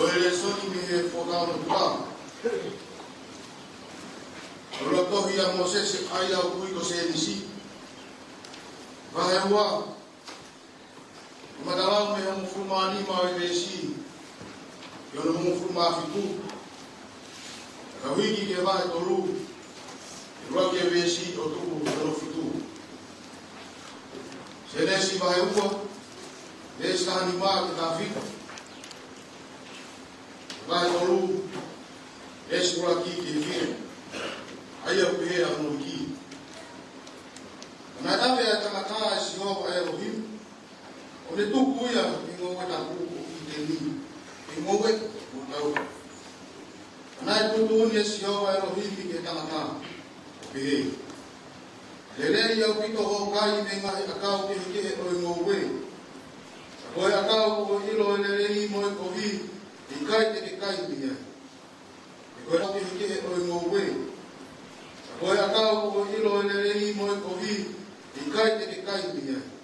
ele soni me he fotano pa. Ora tohi a Moses ai au kui ko se nisi. Vahewa. Madalau me hamu fumani ma i vesi. Yo no hamu fuma fitu. Kawiki ke vai toru. Ro ke vesi o tu no fitu. Se nesi vahewa. Desta animal ta fitu. Vai toru. Esse por aqui que vem. Aí eu peguei a mão aqui. Na verdade, a Tamacá, esse novo Elohim, onde tu cuia, em um etapu, em um etapu. Na verdade, esse novo Elohim, que é Tamacá, peguei. Ele é o que tu vai nem mais a causa que é o imoue. Agora a causa o ilo ele é muito corri e cai que cai minha. Agora que é o imoue. Agora a causa o ilo ele é muito corri e cai que cai minha.